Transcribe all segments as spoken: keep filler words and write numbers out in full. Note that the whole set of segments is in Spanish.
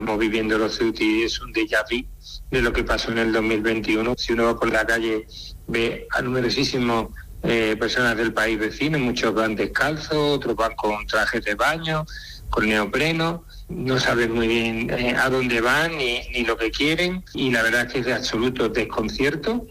Estamos viviendo los Ceuti, es un déjà vu de lo que pasó en el dos mil veintiuno. Si uno va por la calle, ve a numerosísimas eh, personas del país vecino, muchos van descalzos, otros van con trajes de baño, con neopreno, no saben muy bien eh, a dónde van ni, ni lo que quieren, y la verdad es que es de absoluto desconcierto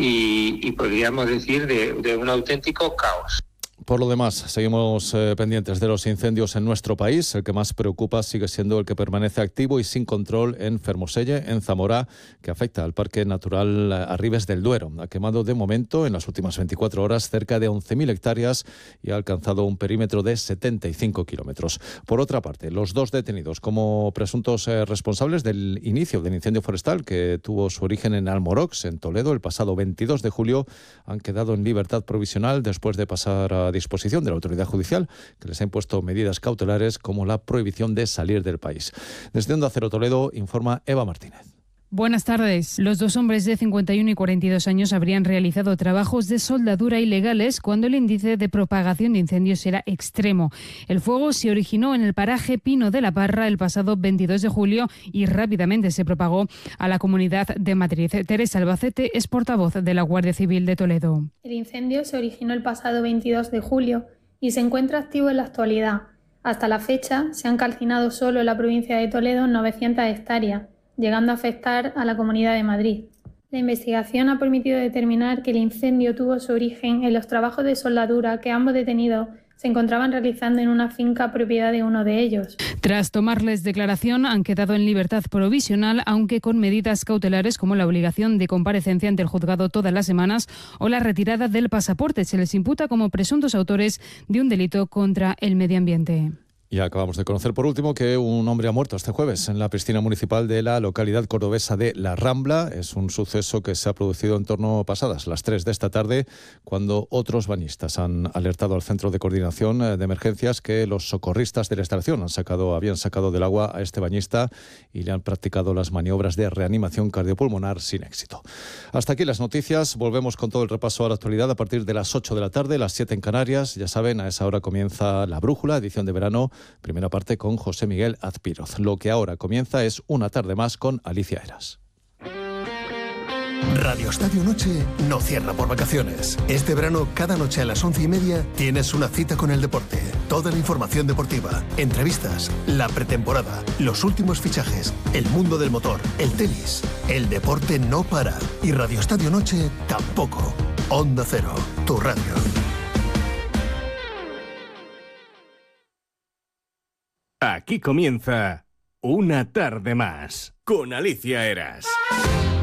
y, y podríamos decir de, de un auténtico caos. Por lo demás, seguimos eh, pendientes de los incendios en nuestro país. El que más preocupa sigue siendo el que permanece activo y sin control en Fermoselle, en Zamora, que afecta al Parque Natural Arribes del Duero. Ha quemado de momento, en las últimas veinticuatro horas, cerca de once mil hectáreas y ha alcanzado un perímetro de setenta y cinco kilómetros. Por otra parte, los dos detenidos como presuntos eh, responsables del inicio del incendio forestal que tuvo su origen en Almorox, en Toledo, el pasado veintidós de julio, han quedado en libertad provisional después de pasar a disposición de la autoridad judicial, que les ha impuesto medidas cautelares como la prohibición de salir del país. Desde Onda Cero Toledo informa Eva Martínez. Buenas tardes. Los dos hombres de cincuenta y uno y cuarenta y dos años habrían realizado trabajos de soldadura ilegales cuando el índice de propagación de incendios era extremo. El fuego se originó en el paraje Pino de la Parra el pasado veintidós de julio y rápidamente se propagó a la comunidad de Madrid. Teresa Albacete es portavoz de la Guardia Civil de Toledo. El incendio se originó el pasado veintidós de julio y se encuentra activo en la actualidad. Hasta la fecha se han calcinado solo en la provincia de Toledo novecientas hectáreas, llegando a afectar a la Comunidad de Madrid. La investigación ha permitido determinar que el incendio tuvo su origen en los trabajos de soldadura que ambos detenidos se encontraban realizando en una finca propiedad de uno de ellos. Tras tomarles declaración, han quedado en libertad provisional, aunque con medidas cautelares como la obligación de comparecencia ante el juzgado todas las semanas o la retirada del pasaporte. Se les imputa como presuntos autores de un delito contra el medio ambiente. Y acabamos de conocer por último que un hombre ha muerto este jueves en la piscina municipal de la localidad cordobesa de La Rambla. Es un suceso que se ha producido en torno a pasadas las tres de esta tarde, cuando otros bañistas han alertado al Centro de Coordinación de Emergencias que los socorristas de la instalación han sacado, habían sacado del agua a este bañista y le han practicado las maniobras de reanimación cardiopulmonar sin éxito. Hasta aquí las noticias. Volvemos con todo el repaso a la actualidad a partir de las ocho de la tarde, las siete en Canarias. Ya saben, a esa hora comienza La Brújula, edición de verano. Primera parte con José Miguel Azpiroz. Lo que ahora comienza es Una tarde más con Alicia Eras. Radio Estadio Noche no cierra por vacaciones. Este verano, cada noche a las once y media, tienes una cita con el deporte. Toda la información deportiva, entrevistas, la pretemporada, los últimos fichajes, el mundo del motor, el tenis. El deporte no para. Y Radio Estadio Noche tampoco. Onda Cero, tu radio. Aquí comienza Una tarde más con Alicia Eras.